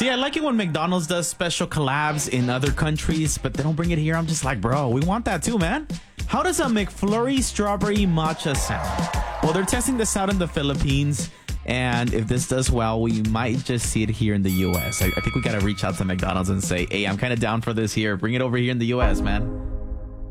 See, I like it when McDonald's does special collabs in other countries, but they don't bring it here. I'm just like, bro, we want that too, man. How does a McFlurry strawberry matcha sound? Well, they're testing this out in the Philippines, and if this does well, we might just see it here in the U.S. I think we got to reach out to McDonald's and say, hey, I'm kind of down for this here. Bring it over here in the U.S., man.